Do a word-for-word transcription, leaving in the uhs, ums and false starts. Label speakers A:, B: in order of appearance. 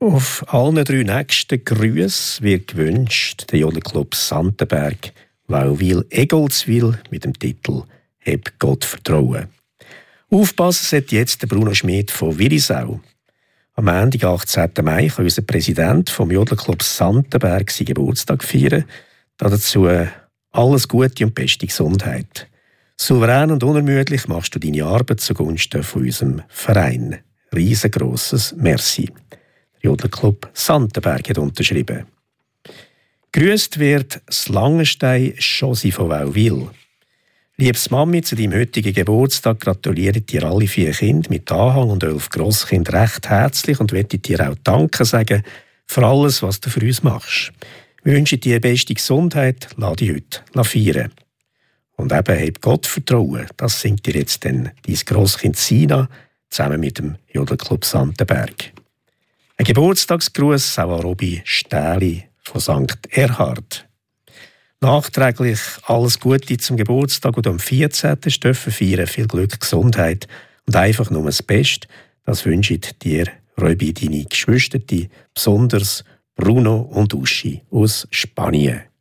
A: Auf allen drei nächsten Grüßen wird gewünscht der Jodelclub Santenberg, Wauwil-Egoldswil mit dem Titel «Heb Gott Vertrauen». Aufpassen sollte jetzt der Bruno Schmid von Wirisau. Am Montag, achtzehnten Mai, kann unser Präsident vom Jodelclub Santenberg seinen Geburtstag feiern. Dazu alles Gute und beste Gesundheit. Souverän und unermüdlich machst du deine Arbeit zugunsten von unserem Verein. Riesengrosses Merci. Der Jodelclub Santenberg hat unterschrieben. Grüßt wird das Langenstein Josi von Wauwil. Liebes Mami, zu deinem heutigen Geburtstag gratuliere dir alle vier Kinder mit Anhang und elf Grosskinder recht herzlich und möchte dir auch Danke sagen für alles, was du für uns machst. Ich wünsche dir beste Gesundheit, lass dich heute feiern. Und eben, hab Gott Vertrauen, das singt dir jetzt dann dein Grosskind Sina zusammen mit dem Jodelclub Santenberg. Ein Geburtstagsgruß auch an Robi Stähli von Sankt Erhard. Nachträglich alles Gute zum Geburtstag und am vierzehnten dürfen feiern. Viel Glück, Gesundheit und einfach nur das Beste. Das wünschen dir, Robi, deine Geschwister, besonders Bruno und Uschi aus Spanien.